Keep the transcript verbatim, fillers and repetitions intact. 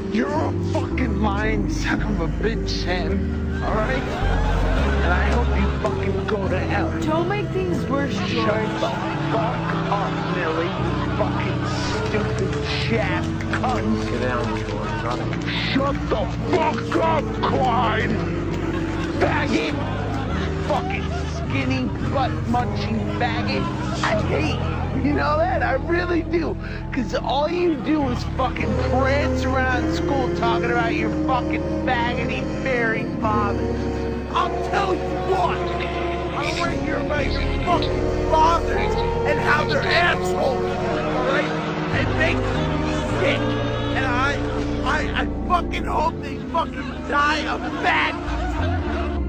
You're a fucking lying son of a bitch, Sam. Alright? And I hope you fucking go to hell. Don't make things worse, George. Shut the fuck up, Millie. You fucking stupid shaft cunt. Get down, George. Brother. Shut the fuck up, Clyde! Faggot! Fucking skinny, butt-munching faggot. I hate you. You know that? I really do. Because all you do is fucking prance around school talking about your fucking faggoty fairy father. I'll tell you what. I don't want to hear about your fucking fathers and how they're assholes, alright? It makes me sick. And I, I, I fucking hope they fucking die of fat